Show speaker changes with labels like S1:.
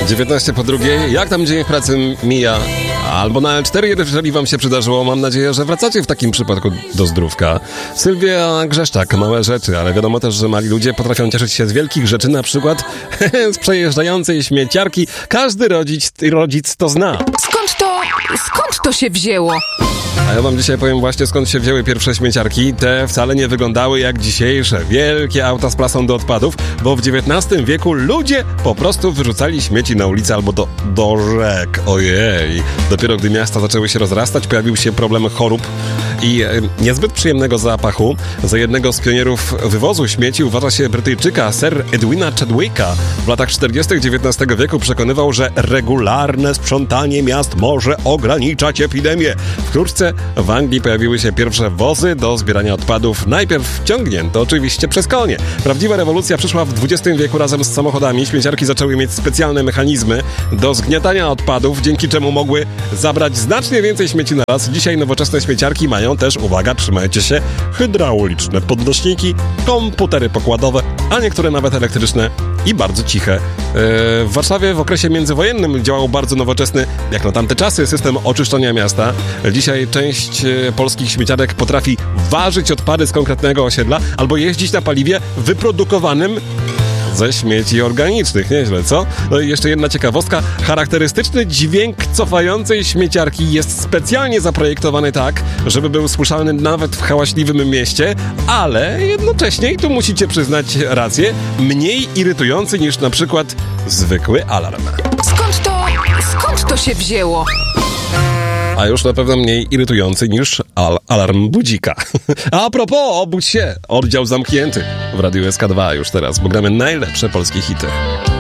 S1: 19 po drugiej. Jak tam dzień w pracy mija? Albo na L4, jeżeli wam się przydarzyło. Mam nadzieję, że wracacie w takim przypadku do zdrówka. Sylwia Grzeszczak, małe rzeczy, ale wiadomo też, że mali ludzie potrafią cieszyć się z wielkich rzeczy, na przykład z przejeżdżającej śmieciarki. Każdy rodzic to zna.
S2: Skąd to się wzięło?
S1: A ja wam dzisiaj powiem właśnie, skąd się wzięły pierwsze śmieciarki. Te wcale nie wyglądały jak dzisiejsze wielkie auta z plasą do odpadów, bo w XIX wieku ludzie po prostu wyrzucali śmieci na ulicę albo do rzek. Ojej. Dopiero gdy miasta zaczęły się rozrastać, pojawił się problem chorób i niezbyt przyjemnego zapachu. Za jednego z pionierów wywozu śmieci uważa się Brytyjczyka Sir Edwina Chadwicka. W latach 40. XIX wieku przekonywał, że regularne sprzątanie miast może ograniczać epidemię. Wkrótce w Anglii pojawiły się pierwsze wozy do zbierania odpadów. Najpierw ciągnięto oczywiście przez konie. Prawdziwa rewolucja przyszła w XX wieku razem z samochodami. Śmieciarki zaczęły mieć specjalne mechanizmy do zgniatania odpadów, dzięki czemu mogły zabrać znacznie więcej śmieci na raz. Dzisiaj nowoczesne śmieciarki mają też, uwaga, trzymajcie się, hydrauliczne podnośniki, komputery pokładowe, a niektóre nawet elektryczne i bardzo ciche. W Warszawie w okresie międzywojennym działał bardzo nowoczesny, jak na tamte czasy, system oczyszczania miasta. Dzisiaj część polskich śmieciarek potrafi ważyć odpady z konkretnego osiedla albo jeździć na paliwie wyprodukowanym ze śmieci organicznych. Nieźle, co? No i jeszcze jedna ciekawostka. Charakterystyczny dźwięk cofającej śmieciarki jest specjalnie zaprojektowany tak, żeby był słyszalny nawet w hałaśliwym mieście, ale jednocześnie, i tu musicie przyznać rację, mniej irytujący niż na przykład zwykły alarm.
S2: Skąd to się wzięło?
S1: A już na pewno mniej irytujący niż alarm budzika. A propos, obudź się! Oddział zamknięty w Radiu SK2 już teraz, bo gramy najlepsze polskie hity.